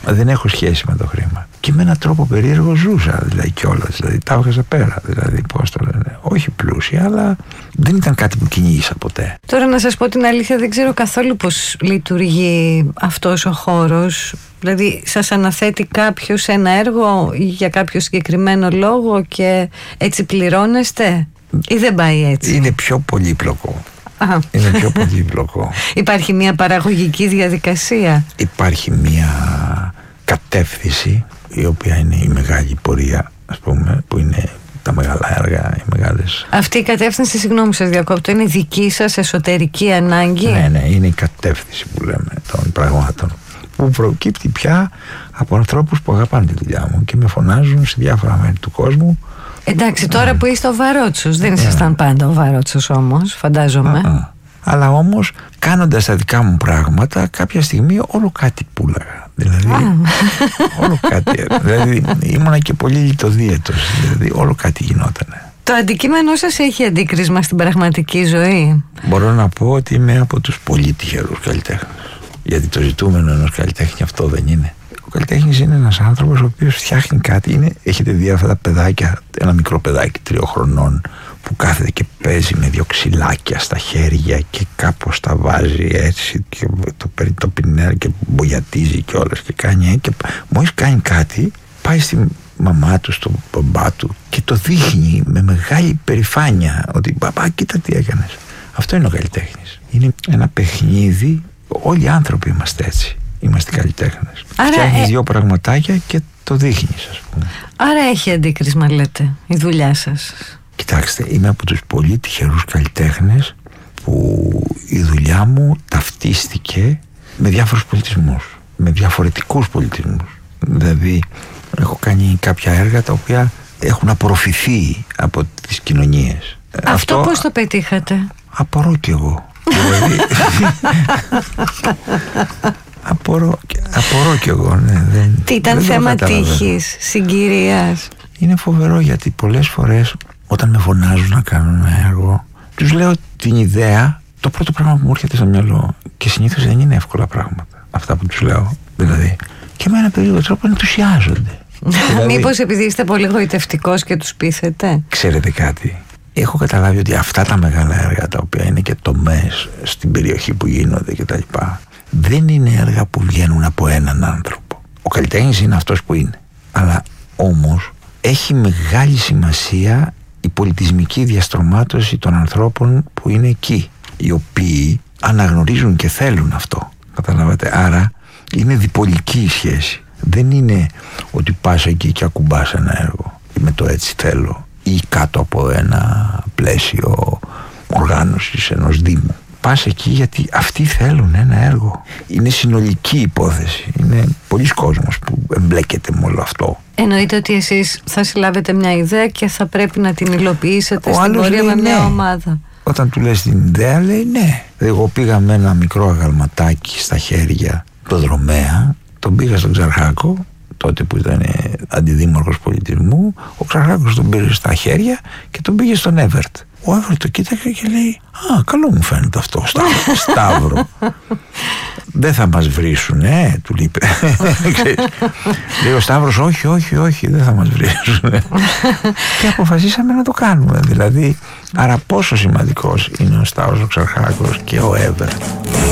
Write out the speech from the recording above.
Δεν έχω σχέση με το χρήμα. Και με έναν τρόπο περίεργο ζούσα, δηλαδή κιόλας. Δηλαδή τα έβγαζα πέρα. Δηλαδή, πώς το λένε. Όχι πλούσια, αλλά δεν ήταν κάτι που κυνήγησα ποτέ. Τώρα να σας πω την αλήθεια, δεν ξέρω καθόλου πώς λειτουργεί αυτός ο χώρος. Δηλαδή, σας αναθέτει κάποιος ένα έργο για κάποιο συγκεκριμένο λόγο και έτσι πληρώνεστε, ή δεν πάει έτσι? Είναι πιο πολύπλοκο. Είναι πιο πολύπλοκο. Υπάρχει μια παραγωγική διαδικασία. Υπάρχει μια κατεύθυνση, η οποία είναι η μεγάλη πορεία, ας πούμε, που είναι τα μεγάλα έργα, οι μεγάλες. Αυτή η κατεύθυνση, συγγνώμη σας διακόπτω, είναι δική σας εσωτερική ανάγκη? Ναι, είναι η κατεύθυνση που λέμε των πραγμάτων, που προκύπτει πια από ανθρώπους που αγαπάνε τη δουλειά μου και με φωνάζουν σε διάφορα μέρη του κόσμου. Εντάξει, τώρα που είστε ο Βαρότσος, δεν ήσασταν πάντα ο Βαρότσος όμως, φαντάζομαι. Αλλά όμως, κάνοντας τα δικά μου πράγματα, κάποια στιγμή όλο κάτι πουλάγα. Δηλαδή, όλο κάτι. Δηλαδή, ήμουνα και πολύ λιτοδίαιτος. Δηλαδή, όλο κάτι γινότανε. Το αντικείμενό σας έχει αντίκρισμα στην πραγματική ζωή? Μπορώ να πω ότι είμαι από τους πολύ τυχερούς καλλιτέχνες. Γιατί το ζητούμενο ενός καλλιτέχνη αυτό δεν είναι. Ο καλλιτέχνης είναι ένας άνθρωπος ο οποίος φτιάχνει κάτι. Έχετε δει αυτά τα παιδάκια, ένα μικρό παιδάκι 3 χρονών που κάθεται και παίζει με 2 ξυλάκια στα χέρια και κάπως τα βάζει έτσι και το παίρνει το πινέρ και μπογιατίζει και όλες και κάνει και μόλις κάνει κάτι πάει στη μαμά του, στον μπαμπά του και το δείχνει με μεγάλη περηφάνεια ότι μπαμπά κοίτα τι έκανες. Αυτό είναι ο καλλιτέχνης. Είναι ένα παιχνίδι. Όλοι οι άνθρωποι είμαστε έτσι. Είμαστε καλλιτέχνες. Φτιάχνεις 2 πραγματάκια και το δείχνεις, ας πούμε. Άρα έχει αντίκρισμα, λέτε, η δουλειά σας? Κοιτάξτε, είμαι από τους πολύ τυχερούς καλλιτέχνες που η δουλειά μου ταυτίστηκε με διάφορους πολιτισμούς, με διαφορετικούς πολιτισμούς. Δηλαδή, έχω κάνει κάποια έργα τα οποία έχουν απορροφηθεί από τις κοινωνίες. Αυτό πώς το πετύχατε? Απορώ κι εγώ. Δηλαδή, απορώ κι εγώ, ναι. Τι ήταν θέμα τύχης, συγκυρίας? Είναι φοβερό γιατί πολλές φορές όταν με φωνάζουν να κάνω ένα έργο, τους λέω την ιδέα, το πρώτο πράγμα που μου έρχεται στο μυαλό, και συνήθως δεν είναι εύκολα πράγματα αυτά που τους λέω, δηλαδή, και με ένα περίεργο τρόπο ενθουσιάζονται. Δηλαδή, μήπως επειδή είστε πολύ γοητευτικός και τους πείθετε? Ξέρετε κάτι, έχω καταλάβει ότι αυτά τα μεγάλα έργα, τα οποία είναι και τομές στην περιοχή που γίνονται κτλ., δεν είναι έργα που βγαίνουν από έναν άνθρωπο. Ο καλλιτέχνης είναι αυτός που είναι, αλλά όμως έχει μεγάλη σημασία η πολιτισμική διαστρωμάτωση των ανθρώπων που είναι εκεί, οι οποίοι αναγνωρίζουν και θέλουν αυτό. Καταλάβατε, άρα είναι διπολική η σχέση. Δεν είναι ότι πας εκεί και ακουμπάς ένα έργο με το έτσι θέλω ή κάτω από ένα πλαίσιο οργάνωσης ενός δήμου. Πας εκεί γιατί αυτοί θέλουν ένα έργο. Είναι συνολική υπόθεση. Είναι πολλοί κόσμος που εμπλέκεται με όλο αυτό. Εννοείται ότι εσείς θα συλλάβετε μια ιδέα και θα πρέπει να την υλοποιήσετε στην πορεία με μια ομάδα. Όταν του λες την ιδέα, λέει ναι. Εγώ πήγα με ένα μικρό αγαλματάκι στα χέρια, το Δρομέα, τον πήγα στον Ξαρχάκο, τότε που ήταν αντιδήμαρχος πολιτισμού. Ο Ξαρχάκος τον πήρε στα χέρια και τον πήγε στον Έβερτ. Ο Έβερτ το κοίταξε και λέει «Α, καλό μου φαίνεται αυτό, Σταύρο». «Δεν θα μας βρίσουν, του είπε. Λέει ο Σταύρος «Όχι, δεν θα μας βρίσουν». Και αποφασίσαμε να το κάνουμε. Δηλαδή, άρα πόσο σημαντικός είναι ο Σταύρος ο Ξαρχάκος και ο Έβερτ.